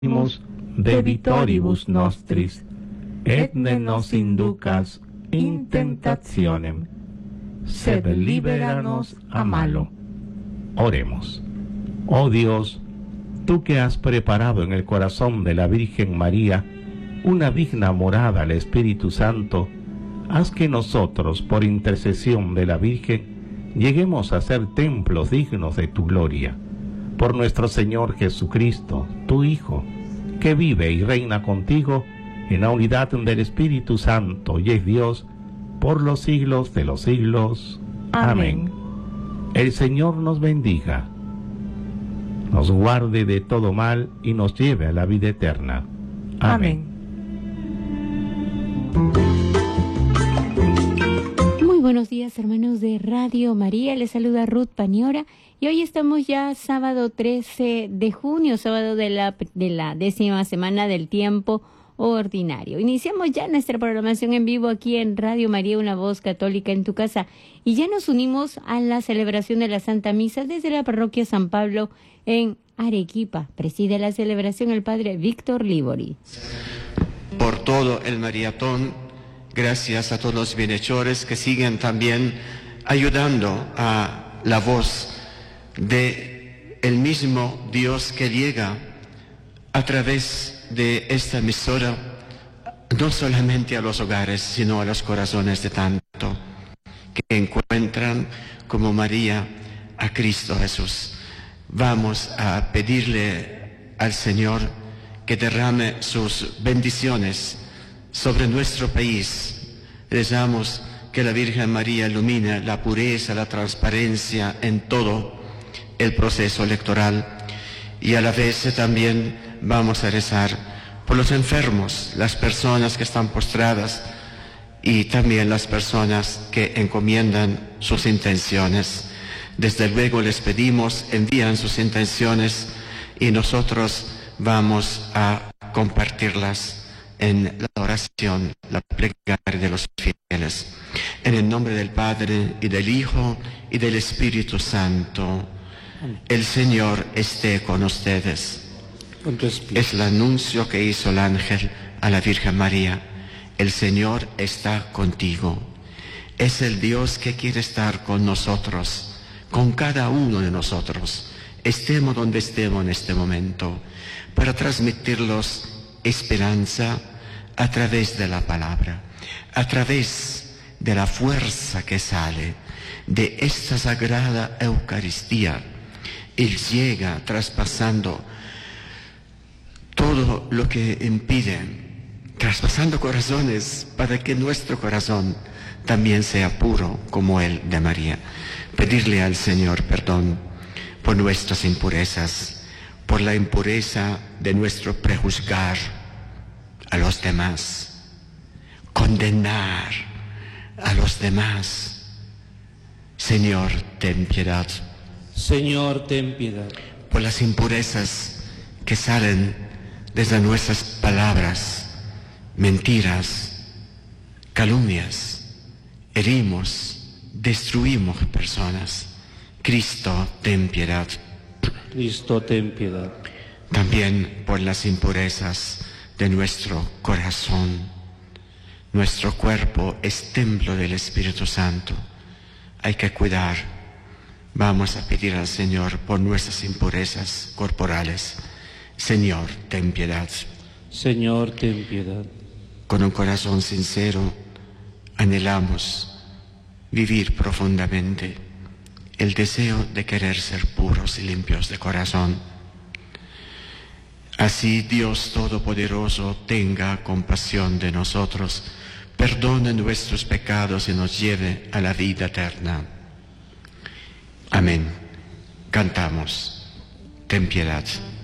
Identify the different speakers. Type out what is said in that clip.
Speaker 1: de vitoribus nostris, et ne nos inducas in tentationem, sed liberanos a malo. Oremos. Oh Dios, tú que has preparado en el corazón de la Virgen María una digna morada al Espíritu Santo, haz que nosotros, por intercesión de la Virgen, lleguemos a ser templos dignos de tu gloria. Por nuestro Señor Jesucristo, tu Hijo, que vive y reina contigo en la unidad del Espíritu Santo y es Dios por los siglos de los siglos. Amén. El Señor nos bendiga, nos guarde de todo mal y nos lleve a la vida eterna. Amén.
Speaker 2: Muy buenos días, hermanos de Radio María. Les saluda Ruth Paniora y hoy estamos ya sábado 13 de junio, sábado de la 10ª semana del tiempo ordinario. Iniciamos ya nuestra programación en vivo aquí en Radio María, una voz católica en tu casa, y ya nos unimos a la celebración de la Santa Misa desde la parroquia San Pablo en Arequipa. Preside la celebración el padre Víctor Libori.
Speaker 3: Por todo el maratón, gracias a todos los bienhechores que siguen también ayudando a la voz de el mismo Dios que llega a través de esta emisora, no solamente a los hogares, sino a los corazones de tanto que encuentran como María a Cristo Jesús. Vamos a pedirle al Señor que derrame sus bendiciones sobre nuestro país. Rezamos que la Virgen María ilumine la pureza, la transparencia en todo el proceso electoral, y a la vez también vamos a rezar por los enfermos, las personas que están postradas y también las personas que encomiendan sus intenciones. Desde luego les pedimos, envían sus intenciones y nosotros vamos a compartirlas en la oración, la plegaria de los fieles. En el nombre del Padre, y del Hijo, y del Espíritu Santo. El Señor esté con ustedes. Es el anuncio que hizo el ángel a la Virgen María. El Señor está contigo. Es el Dios que quiere estar con nosotros, con cada uno de nosotros, estemos donde estemos en este momento, para transmitirlos esperanza a través de la palabra, a través de la fuerza que sale de esta sagrada Eucaristía. Él llega traspasando todo lo que impide, traspasando corazones para que nuestro corazón también sea puro como el de María. Pedirle al Señor perdón por nuestras impurezas, por la impureza de nuestro prejuzgar a los demás, condenar a los demás. Señor, ten piedad.
Speaker 4: Señor, ten piedad.
Speaker 3: Por las impurezas que salen desde nuestras palabras, mentiras, calumnias, herimos, destruimos personas. Cristo, ten piedad.
Speaker 4: Cristo, ten piedad.
Speaker 3: También por las impurezas de nuestro corazón. Nuestro cuerpo es templo del Espíritu Santo. Hay que cuidar. Vamos a pedir al Señor por nuestras impurezas corporales. Señor, ten piedad.
Speaker 4: Señor, ten piedad.
Speaker 3: Con un corazón sincero, anhelamos vivir profundamente el deseo de querer ser puros y limpios de corazón. Así Dios Todopoderoso tenga compasión de nosotros, perdone nuestros pecados y nos lleve a la vida eterna. Amén. Cantamos. Ten piedad.